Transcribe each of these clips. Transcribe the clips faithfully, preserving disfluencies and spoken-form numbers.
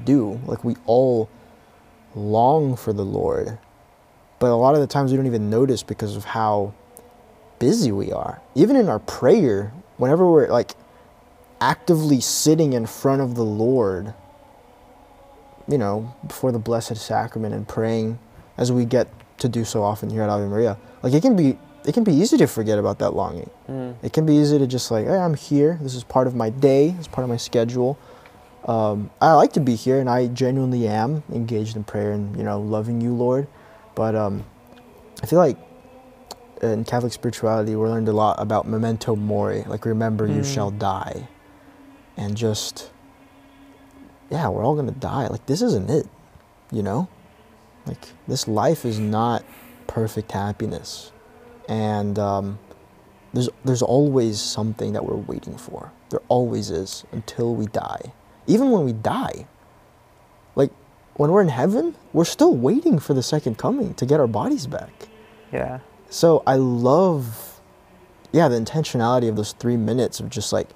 do. Like, we all long for the Lord, but a lot of the times we don't even notice because of how busy we are. Even in our prayer, whenever we're like actively sitting in front of the Lord, you know, before the Blessed Sacrament and praying, as we get to do so often here at Ave Maria, like it can be it can be easy to forget about that longing. Mm. It can be easy to just like, hey, I'm here. This is part of my day. It's part of my schedule. Um, I like to be here, and I genuinely am engaged in prayer and, you know, loving you, Lord. But um, I feel like in Catholic spirituality, we learned a lot about memento mori, like remember mm. you shall die. And just, yeah, we're all going to die. Like, this isn't it, you know? Like, this life is not perfect happiness. And um, there's there's always something that we're waiting for. There always is, until we die. Even when we die, like, when we're in heaven, we're still waiting for the second coming to get our bodies back. Yeah. So I love, yeah, the intentionality of those three minutes of just, like,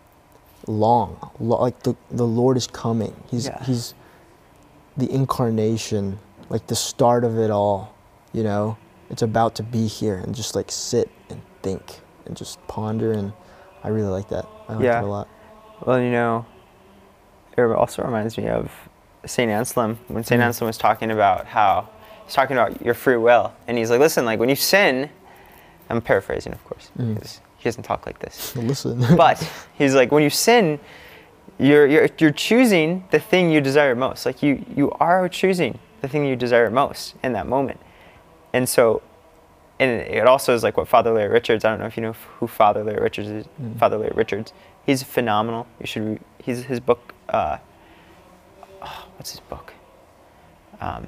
long. Lo- like, the, the Lord is coming. He's yeah. He's the incarnation, like, the start of it all, you know? It's about to be here, and just, like, sit and think and just ponder, and I really like that. I like yeah. it a lot. Well, you know, it also reminds me of Saint Anselm, when Saint Mm. Anselm was talking about how, he's talking about your free will, and he's like, listen, like, when you sin, I'm paraphrasing, of course, mm. because he doesn't talk like this. Listen. But he's like, when you sin, you're, you're, you're choosing the thing you desire most. Like, you, you are choosing the thing you desire most in that moment. And so, and it also is like what Father Larry Richards, I don't know if you know who Father Larry Richards is, mm. Father Larry Richards, he's phenomenal. You should read, he's, his book, uh, oh, what's his book? Um,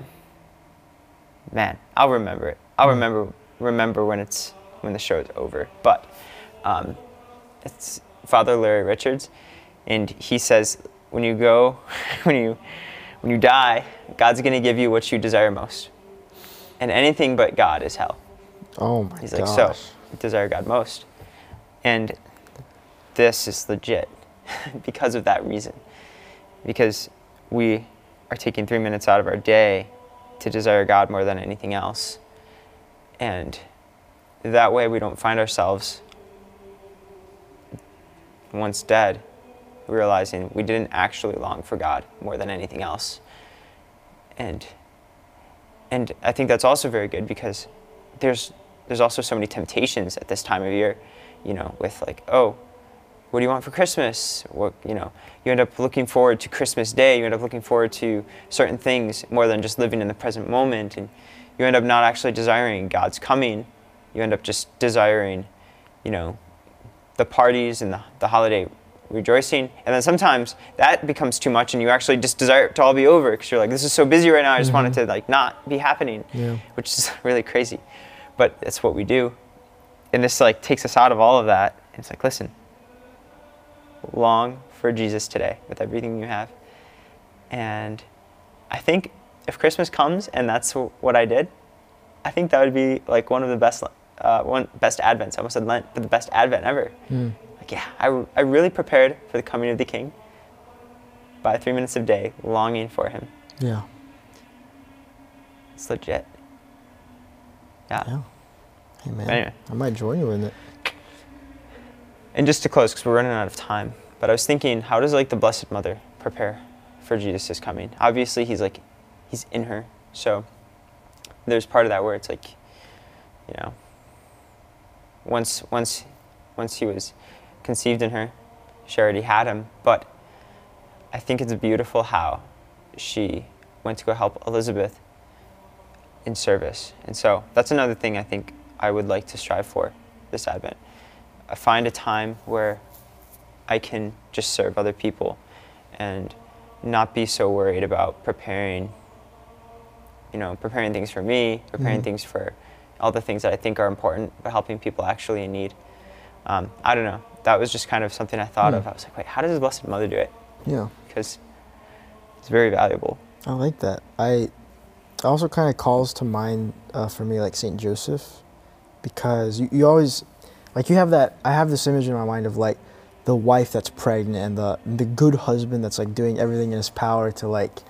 man, I'll remember it. I'll mm. remember, remember when it's, when the show is over. But um, it's Father Larry Richards, and he says, when you go, when you, when you die, God's going to give you what you desire most. And anything but God is hell. Oh my He's gosh. like, so, desire God most. And this is legit because of that reason. Because we are taking three minutes out of our day to desire God more than anything else. And that way we don't find ourselves, once dead, realizing we didn't actually long for God more than anything else. And And I think that's also very good because there's there's also so many temptations at this time of year, you know, with like, oh, what do you want for Christmas? What, you know, you end up looking forward to Christmas Day. You end up looking forward to certain things more than just living in the present moment. And you end up not actually desiring God's coming. You end up just desiring, you know, the parties and the, the holiday rejoicing. And then sometimes that becomes too much and you actually just desire it to all be over because you're like, this is so busy right now, I just mm-hmm. want it to like not be happening, yeah. which is really crazy. But it's what we do. And this like takes us out of all of that. And it's like, listen, long for Jesus today with everything you have. And I think if Christmas comes and that's what I did, I think that would be like one of the best, uh, one best Advents. I almost said Lent, but the best Advent ever. Mm. Like, yeah, I, I really prepared for the coming of the King by three minutes a day, longing for him. Yeah. It's legit. Yeah. Yeah. Hey, man. Anyway. I might join you in it. And just to close, because we're running out of time, but I was thinking, how does, like, the Blessed Mother prepare for Jesus' coming? Obviously, he's, like, he's in her. So there's part of that where it's, like, you know, once, once, once he was conceived in her, she already had him. But I think it's beautiful how she went to go help Elizabeth in service. And so that's another thing I think I would like to strive for this Advent. I find a time where I can just serve other people and not be so worried about preparing, you know, preparing things for me, preparing mm-hmm. things for all the things that I think are important, but helping people actually in need. Um, I don't know. That was just kind of something I thought mm. of. I was like, wait, how does the Blessed Mother do it? Yeah. Because it's very valuable. I like that. I also kind of calls to mind uh, for me like Saint Joseph, because you, you always, like you have that, I have this image in my mind of like the wife that's pregnant and the the good husband that's like doing everything in his power to like